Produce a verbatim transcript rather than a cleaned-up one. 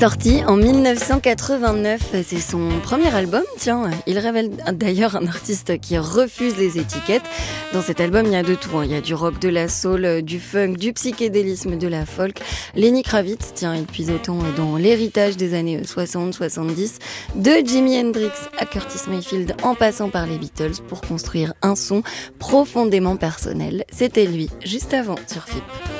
Sorti en dix-neuf cent quatre-vingt-neuf, c'est son premier album, tiens, il révèle d'ailleurs un artiste qui refuse les étiquettes. Dans cet album, il y a de tout, hein. Il y a du rock, de la soul, du funk, du psychédélisme, de la folk. Lenny Kravitz, tiens, il puise autant dans l'héritage des années soixante soixante-dix, de Jimi Hendrix à Curtis Mayfield en passant par les Beatles pour construire un son profondément personnel. C'était lui, juste avant sur F I P.